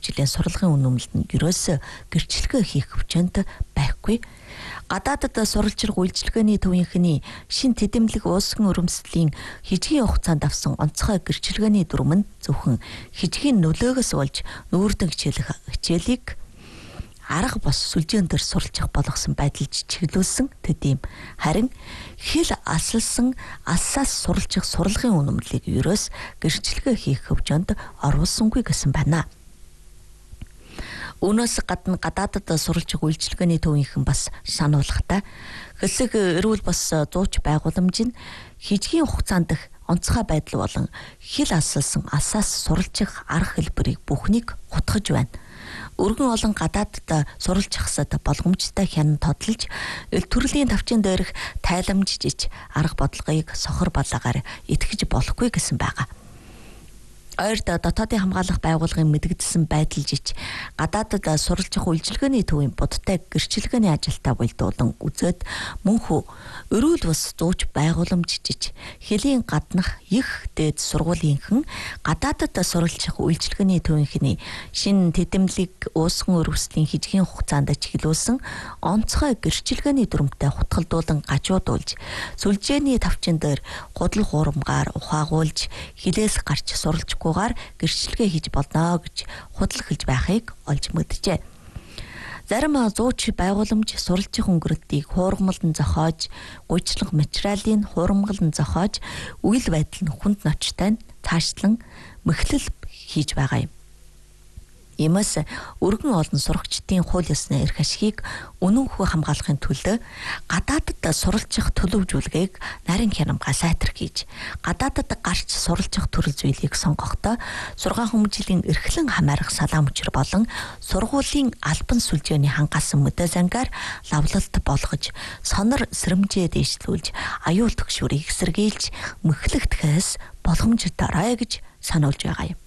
хөгжлийн сурлагын үнэмлэлд нь ерөөсөө гэрчлэгээ хийх хөвчөнд байхгүй. Гадаадад сурвалжрах үйлчилгээний төвийнхний шин тэдэмлэг уусган өрөмслийн хижгийн хугацаанд авсан онцгой гэрчлэгээний дүрм нь зөвхөн хижгийн нөлөөгөөс болж нүүрдэн хичээлийг арга бос сүлжээн дээр суралцах болгосон байдалд чиглүүлсэн төдийм харин хэл асалсан алсаас суралцах сурлагын үнэмлэлийг ерөөс гэрчлэгээ хийх хөвжөнд оруулсангүй гэсэн байна. Үүнээс гадна гадаадад суралцах үйлчилгээний төвийнхэн бас сануулгатай хэсэг эрүүл бас зууч байгууламж нь хижгийн хугацаанд дэх онцгой байдал болон хэл асалсан алсаас суралцах арга хэлбэрийг бүхнийг хутгаж байна. Өргөн олон гадаадд суралцахсад болгоомжтой хянан тодолж төрлийн тавчин дээрх тайламжиж арга бодлогыг сохор балаагаар итгэж болохгүй гэсэн байгаа. Ойрд дотоодын хамгаалах байгууллагын мэдэгдсэн байдал жиж гадаадад суралцах үйлчилгээний төвийн будтай гэрчлэгээний ажилтаа болдуулан үзээд мөнхөө өрүүл бас зууч байгууламж жиж хэлийн гаднах их дээд сургуулийнхын гадаадад суралцах үйлчилгээний төвийнхний шин тэдэмлэг уусган өрөвслийн хижгийн хугацаанд чиглүүлсэн онцгой гэрчлэгээний дүрмтэй хутгалдуулан гажуудуулж сүлжээний тавчин дээр гудал хуурмгаар ухаагуулж хилээс гарч суралцах гэрчлэгээ хийж болно гэж худлахж байхыг олж мэджээ. Зарим зууч байгууламж суралцах өнгөрөлтийг хуурмалдан зохиож, гүйцэтгэх материалын хуурмалдан зохиож, үйл байдал нь хүнд ночтой цаашлан мэхлэл хийж байгаа юм. Иймээс өргөн олон сурагчдын хууль ёсны эрх ашигыг үнэнхүү хамгаалахын төлөө гадаадад суралцах төлөвжүүлгийг нарийн хянамгай сайтархиж, гадаадад гарч суралцах төрөл зүйлийг сонгохдоо 6 жилийн эрхлэн хамаарах салаам учир болон сургуулийн албан сүлжээний хангасан мэдээ зангаар лавлалт болгож, сонор сэрэмжээ дэвшлүүлж, аюул төгшүүрийг сэргийлж, мэхлэгдэхээс боломжтой гэж сануулж байгаа юм.